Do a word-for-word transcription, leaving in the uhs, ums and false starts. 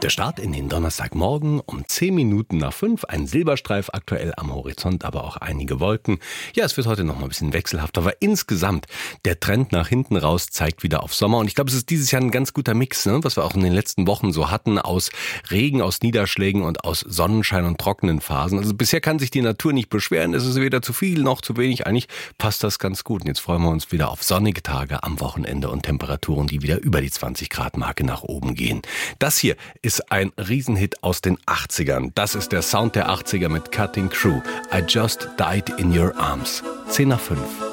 Der Start in den Donnerstagmorgen um zehn Minuten nach fünf. Ein Silberstreif aktuell am Horizont, aber auch einige Wolken. Ja, es wird heute noch mal ein bisschen wechselhaft, aber insgesamt der Trend nach hinten raus zeigt wieder auf Sommer. Und ich glaube, es ist dieses Jahr ein ganz guter Mix, ne? Was wir auch in den letzten Wochen so hatten, aus Regen, aus Niederschlägen und aus Sonnenschein und trockenen Phasen. Also bisher kann sich die Natur nicht beschweren. Es ist weder zu viel noch zu wenig. Eigentlich passt das ganz gut. Und jetzt freuen wir uns wieder auf sonnige Tage am Wochenende und Temperaturen, die wieder über die zwanzig Grad Marke nach oben gehen. Das hier ist ein Riesenhit aus den achtzigern. Das ist der Sound der achtziger mit Cutting Crew. I Just Died in Your Arms. zehn nach fünf.